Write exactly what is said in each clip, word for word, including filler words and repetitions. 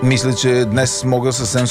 Мисля, че днес мога съвсем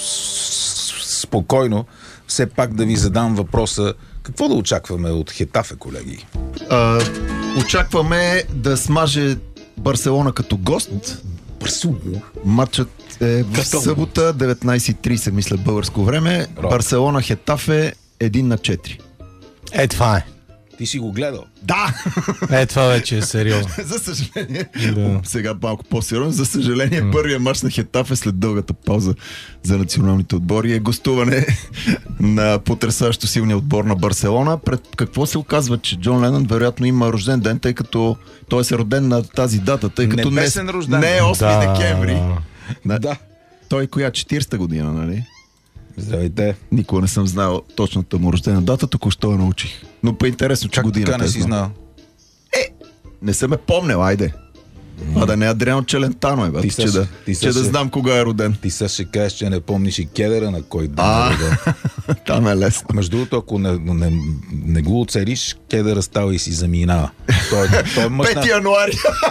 спокойно все пак да ви задам въпроса: какво да очакваме от Хетафе, колеги? А, очакваме да смаже Барселона като гост. Барселона. Матчът е в Като... събота, деветнайсет и трийсет, мисля, българско време. Роб. Барселона Хетафе едно на четири. Е, това е. Ти си го гледал? Да! Е, това вече е сериозно. За съжаление. Да. Сега малко по-сериозно. За съжаление, mm. първият мач на Хетафе след дългата пауза за националните отбори е гостуване на потресащо силния отбор на Барселона. Пред какво се оказва, че Джон Ленън вероятно има рожден ден, тъй като той е роден на тази дата, тъй като не, не е осми да. декември. Да. Да. Той коя? четирийсета година, нали? Здравейте. Никога не съм знал точната му рождена дата, току-що я научих. Но по-интересно, че Как годината така не е си знал. знал? Е, не съм ме помнил, айде. А да не е Адриано Челентано, е, бе, Ти че, също- да, ти че също- да знам кога е роден. Ти сега ще кажеш, че не помниш и кедъра на кой ден А, е роден. там е лесно. Между другото, ако не, не, не го оцелиш, кедъра става и си заминава. Той, той е мъж на... пети януари.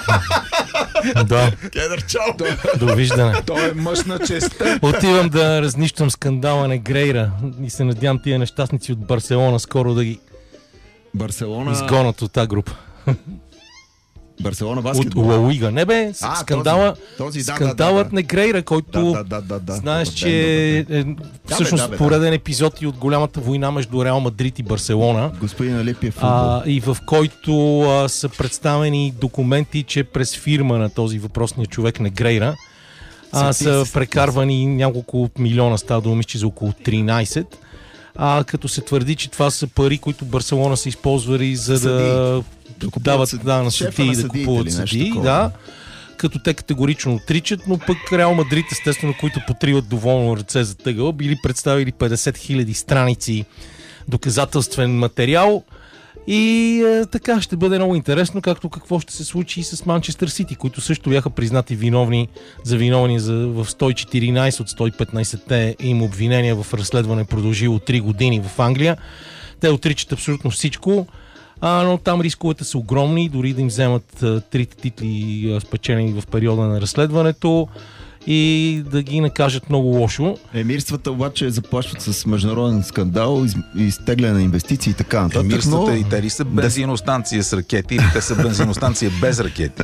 Да, Кедър, чао. довиждане. Той е мъж на честа. Отивам да разнищам скандала на Грейра и се надявам тия нещастници от Барселона скоро да ги Барселона. изгонят от тази група. Барселона От баскетбол. Ла Лига. Не бе, А, скандала, този, този, да, скандалът да, да, на Грейра, който Да, да, да, да, знаеш, да, че да, е бе, всъщност да, бе, да. пореден епизод и от голямата война между Реал Мадрид и Барселона. Господин Алипи е футбол. А, и в който а, са представени документи, че през фирма на този въпросния човек на Грейра а, са прекарвани няколко милиона, става дума, мисля, за около тринайсет, а, като се твърди, че това са пари, които Барселона са използвали за да, Да купуват дават съд- да, на шефа съдии, на да съдиите купуват или нещо съдии, такова. да, като те категорично отричат, но пък Реал Мадрид, естествено, които потриват доволно ръце за тъгъл, били представили петдесет хиляди страници доказателствен материал. И е, така ще бъде много интересно, както какво ще се случи и с Манчестър Сити, които също бяха признати виновни за виновни за, в сто и четиринайсет от сто и петнайсет им обвинения в разследване, продължило три години в Англия. Те отричат абсолютно всичко, а, но там рисковете са огромни, дори да им вземат а, трите титли, а, спечелени в периода на разследването, и да ги накажат много лошо. Емирствата обаче заплашват с международен скандал, из, изтегляне на инвестиции и така нататък. Емирствата но... и те ли са бензиностанция с ракети, или те са бензиностанция без ракети?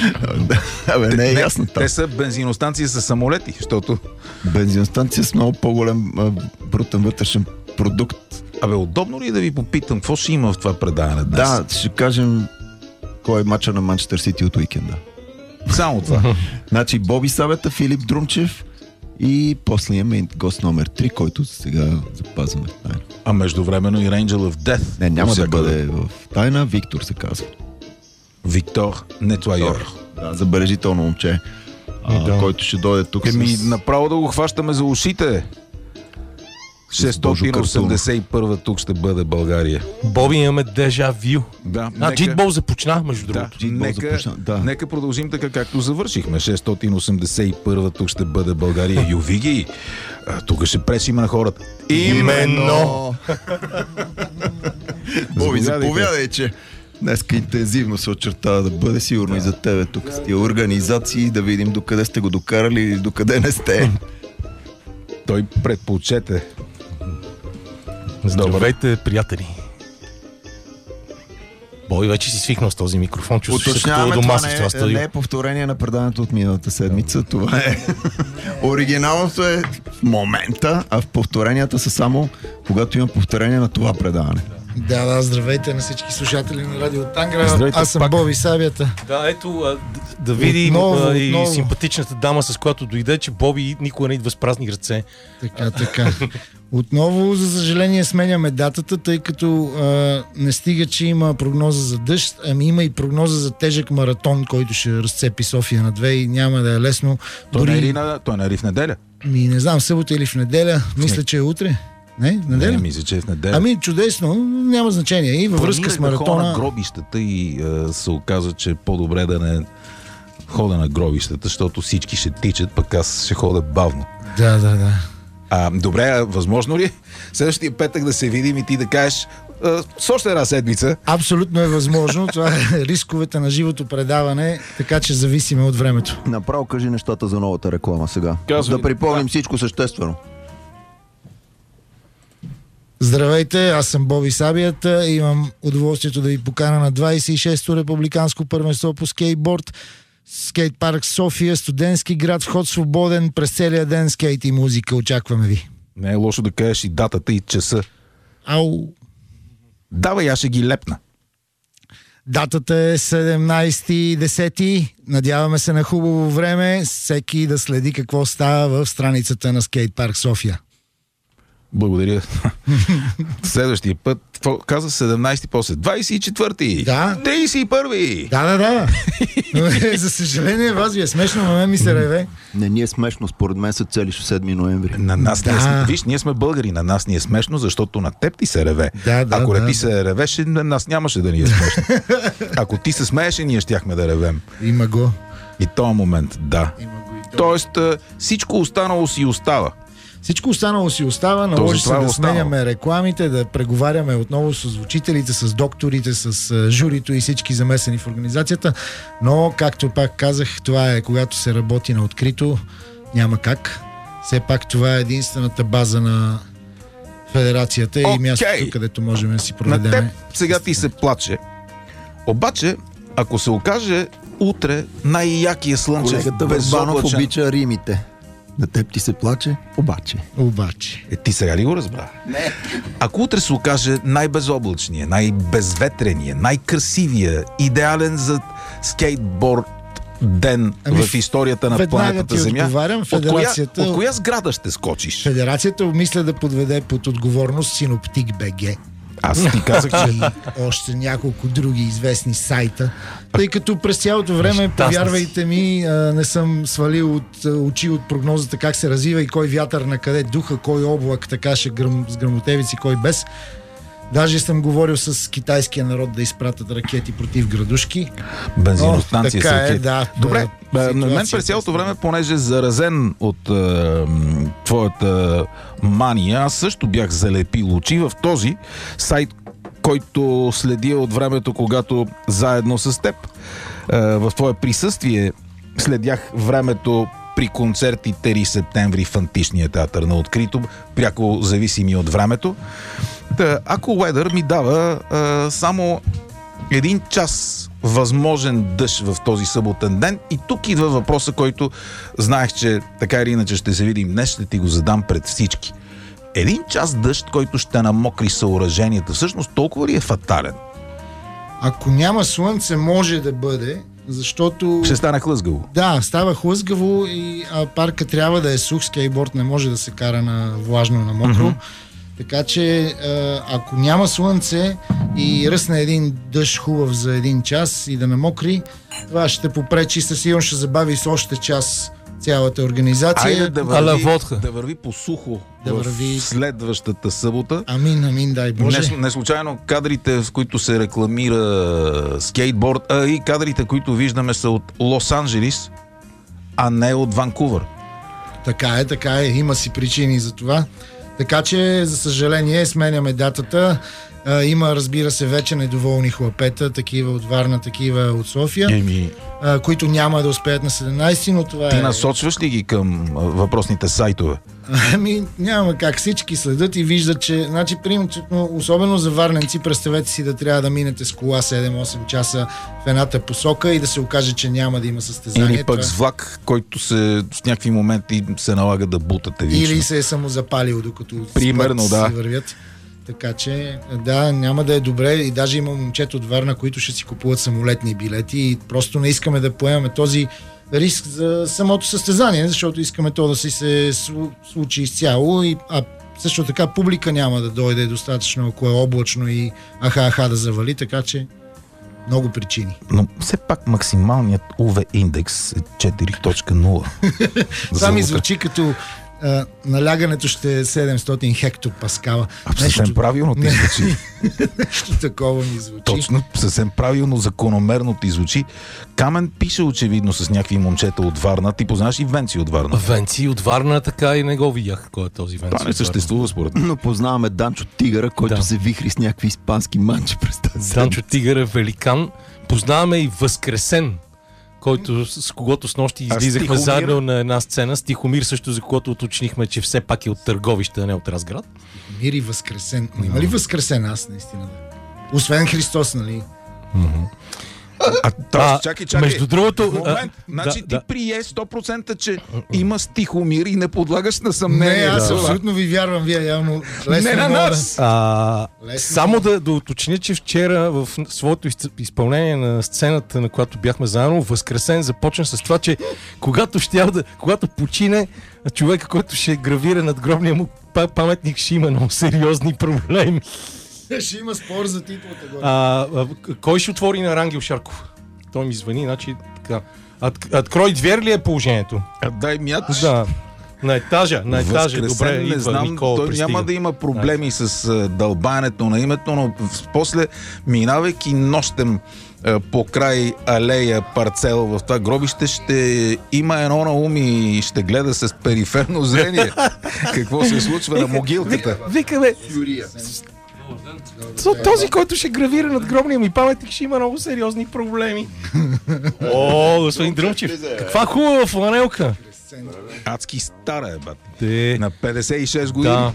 Абе, не е Не, ясно. те са бензиностанция с самолети, защото... Бензиностанция с много по-голям а, брутен вътрешен продукт. Абе, удобно ли е да ви попитам, какво ще има в това предаване днес? Да, ще кажем кой е матча на Манчестър Сити от уикенда. Само това. Значи Боби Савета, Филип Друмчев и после имаме гост номер три, който сега запазваме в тайна. А междувременно и Angel of Death. Не, няма да Всякъде. бъде в тайна. Виктор се казва. Виктор Нетуайор. Да, забележително момче, а, Да. който ще дойде тук Еми, с... направо да го хващаме за ушите. шестстотин осемдесет и първа тук ще бъде България. Боби, имаме дежа вю. Да, А, Джитбол започна, между Да, другото. Джитбол нека, започна, да. нека продължим така, както завършихме. шестстотин осемдесет и първа тук ще бъде България. Ювиги, а, тук ще пресим на хората. Именно! Боби, Заповядайте. заповядай, че днеска интензивно се очертава да бъде сигурно и за тебе тук с тия организации, да видим докъде сте го докарали или докъде не сте. Той предпочете. Здравейте, приятели. Боби, вече си свикнал с този микрофон, чувстваш се като Уточняваме, дома това си в не това е, студио. не е повторение на предаването от миналата седмица. Това е оригиналното е в момента, а в повторенията са само когато има повторение на това предаване. Да, да, здравейте на всички слушатели на Радио Тангра. Здравейте Аз съм пак. Боби Сабията. Да, ето, а, д- да види Отново, а, и отново. симпатичната дама, с която дойде, че Боби никога не идва с празни ръце. Така, така. Отново, за съжаление, сменяме датата, тъй като а, не стига, че има прогноза за дъжд, ами има и прогноза за тежък маратон, който ще разцепи София на две и няма да е лесно. Той не е ли на- той не е ли в неделя? Ми, не знам, в събота или в неделя. Мисля, че е утре. Не, в неделя? Не, мисля, че е в неделя. Ами, чудесно, няма значение. И във връзка с Планирах да ходя на маратона... гробищата и е, се оказа, че е по-добре да не хода на гробищата, защото всички ще тичат, пък аз ще ходя бавно. Да, да, да. А, добре, а възможно ли е следващия петък да се видим и ти да кажеш: а, с още една седмица. Абсолютно е възможно. Това е рисковете на живото предаване, така че зависиме от времето. Направо кажи нещата за новата реклама сега. Казвай. Да припомним всичко съществено. Здравейте, аз съм Боби Сабията и имам удоволствието да ви покана на двадесет и шесто републиканско първенство по скейтборд. Скейт парк София, студентски град, вход свободен, през целия ден скейт и музика. Очакваме ви. Не е лошо да кажеш и датата и часа. Ау! Давай, аз ще ги лепна. Датата е седемнадесети десети. Надяваме се на хубаво време. Всеки да следи какво става в страницата на Скейт парк София. Благодаря. Следващия път, какво каза седемнадесети, после двадесет и четвърти. Да. тридесет и първи. Да, да, да. За съжаление, вас ви е смешно, но мен ми се реве. Не ни е смешно, според мен се целиш в седми ноември. На нас Да. ние сме, виж, ние сме българи, на нас ни е смешно, защото на теб ти се реве. Да, да, Ако не да, ти да. се ревеше, на нас нямаше да ни е смешно. Ако ти се смееше, ние щяхме да ревем. Има го. И този момент, да. Има го и то. Тоест, а, всичко останало си остава. Всичко останало си остава, наложи се това е да останало. сменяме рекламите, да преговаряме отново с звучителите, с докторите, с а, журито и всички замесени в организацията. Но, както пак казах, това е когато се работи на открито, няма как. Все пак това е единствената база на федерацията и Окей. мястото, където можем да си На проведем. теб сега ти се плаче. Обаче, ако се окаже утре най-якия слънчев, Колегата Върбанов безоблачен... обича римите. На теб ти се плаче, обаче. Обаче. Е, ти сега ли го разбра? Не. Ако утре се окаже най-безоблачния, най-безветрения, най-красивия, идеален за скейтборд ден Ами, в историята на веднага планетата ти Земя, отговарям, от, коя, федерацията- от коя сграда ще скочиш? Федерацията обмисля да подведе под отговорност Синоптик БГ. Аз ти казах, че И още няколко други известни сайта. Тъй като през цялото време, Щастни повярвайте ми, а, не съм свалил от а, очи от прогнозата как се развива и кой вятър на къде духа, кой облак така ще гръм, с гръмотевици, кой без. Даже съм говорил с китайския народ да изпратят ракети против градушки. бензиностанция О, така са е, ракети. да. Добре, Е, а, на мен ситуацията през цялото е време, понеже заразен от е, м, твоята мания, аз също бях залепил очи в този сайт, който следя от времето, когато заедно с теб е, в твое присъствие следях времето при концерти три септември в Античния театър на открито, пряко зависими от времето. Та, ако Weather ми дава е, само един час възможен дъжд в този съботен ден, и тук идва въпроса, който знаех, че така или иначе ще се видим днес, ще ти го задам пред всички. Един час дъжд, който ще намокри съоръженията, всъщност толкова ли е фатален? Ако няма слънце, може да бъде, защото... Ще стане хлъзгаво. Да, става хлъзгаво и а, парка трябва да е сух, скейтборд не може да се кара на влажно, на мокро. Mm-hmm. Така че а, ако няма слънце и ръсне един дъжд хубав за един час и да намокри, това ще попречи, със сигурност ще забави с още час цялата организация. Айде да Ала върви, водка. да върви по сухо Да в върви. следващата събота. Амин, амин, дай Боже. Не, не случайно кадрите, в които се рекламира скейтборд, а и кадрите, които виждаме, са от Лос-Анджелис, а не от Ванкувър. Така е, така е. Има си причини за това. Така че, за съжаление, сменяме датата. А, има, разбира се, вече недоволни хлапета, такива от Варна, такива от София, Еми, а, които няма да успеят на седемнадесети, но това ти е... насочваш ли ги към а, въпросните сайтове? Ами, няма как. Всички следят и виждат, че, значи, примерно, особено за варненци, представете си да трябва да минете с кола седем-осем часа в едната посока и да се окаже, че няма да има състезание. Или пък Това- с влак, който се в някакви моменти се налага да бутате вечно. Или се е самозапалил, докато Примерно, спът да. си вървят. Така че, да, няма да е добре. И даже има момчета от Варна, които ще си купуват самолетни билети и просто не искаме да поемаме този риск за самото състезание, защото искаме то да си се слу- случи изцяло. И, а също така публика няма да дойде достатъчно, ако е облачно и аха-аха да завали, така че много причини. Но все пак максималният ю ви индекс е четири точка нула. Това ми звучи като а, налягането ще е седемстотин хектопаскала. А, съвсем правилно ти звучи. Нещо такова ми звучи. Точно, съвсем правилно, закономерно ти звучи. Камен пише очевидно с някакви момчета от Варна. Ти познаваш и Венци от Варна. Венци от Варна, така и не го видях. Кой е този Венци? Това не съществува според мен. Но познаваме Данчо Тигъра, който Да. се вихри с някакви испански манчи през тази Данчо Тигър е великан. Познаваме и Възкресен, който, с когото с нощи А излизахме Стихомир? заедно на една сцена. Стихомир също, за когото уточнихме, че все пак е от Търговище, а не от Разград. Мир и Възкресен. Но има ли Възкресен аз, наистина? Освен Христос, нали? А, А, чакай, чакай. между другото, Момент. а, Значи да, ти да. прие сто процента, че има Стихомир и не подлагаш на съмнение. Не, аз това. абсолютно ви вярвам, вие явно лесно Не на мога да- нас! А, Лесно. само да, да уточня, че вчера в своето из- изпълнение на сцената, на която бяхме заедно, Възкресен започна с това, че когато, щял да, когато почине, човека, който ще гравира над гробния му па- паметник, ще има много сериозни проблеми. Ще има спор за титлата. горе. А, а, к- кой ще отвори на Рангел Шарков? Той ми звъни, значи така. От, открой двер ли е положението? А, дай мяч. Да. На етажа, на етажа. Възкресен, Добре, не идва знам, Никола, той пристига. няма да има проблеми с а, дълбаенето на името, но в- после, минавайки нощем а, по край алея парцел в това гробище, ще има едно на ум и ще гледа с периферно зрение какво се случва на могилката. Викаме, Юрия. то- този, който ще гравира над гробния ми паметник, ще има много сериозни проблеми. О, господин Дръмчев, каква хубава фланелка. Адски стара е, бат. Те, На петдесет и шест години. да.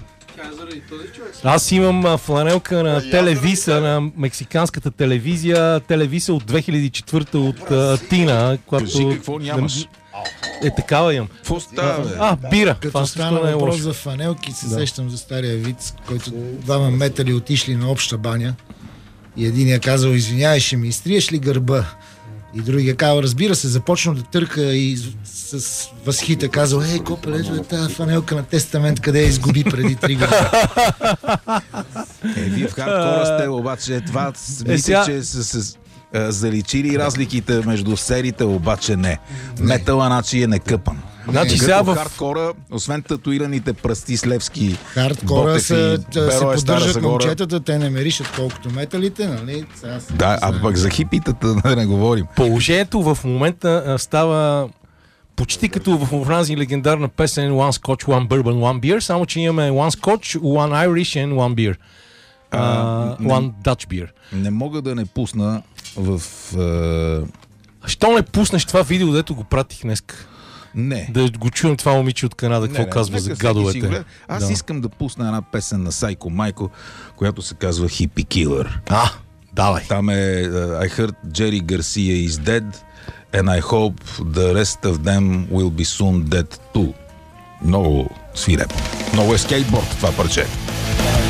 Аз имам а, фланелка на Телевиса, на мексиканската телевизия, Телевиса от две хиляди и четвърта от а, Атина, която... Кажи какво нямаш. Е, такава имам. Какво става, бе? А, бира. Като Това също стана не е въпрос лошо. за фанелки, се сещам за стария виц, който двама метали отишли на обща баня и единия казал, извинявай, ще ми изтриеш ли гърба? И другия казал, разбира се, започна да търка и с, с възхита казал, ей, копеле, ето е тази фанелка на Тестамент, къде я изгуби преди три години. Е, вие в хардкора сте, обаче това мисля, сега- че са се а, заличили разликите между сериите, обаче не. Метала, значи е некъпан. Значи Като сега в... хардкора, освен татуираните пръсти с левски Хардкора ботев са, и да, се Беро е Стара поддържат Загора. момчетата, те не меришат колкото металите, нали? Сега се- Да, а пък за хипитата да не говорим. Положението в момента а, става почти като в онази легендарна песен One Scotch, One Bourbon, One Beer, само че имаме One Scotch, One Irish and One Beer. А, А, не- one Dutch Beer. Не мога да не пусна в... Е, Що не пуснеш това видео, дето го пратих днес? не. Да го чуем това момиче от Канада, какво Не, не, казва нека за всеки си го гадовете. гледа. Аз Да. искам да пусна една песен на Сайко Майко, която се казва Hippie Killer. А, давай. Там е uh, I heard Jerry Garcia is dead and I hope the rest of them will be soon dead too. Много свирепо. Много е скейтборд това парче.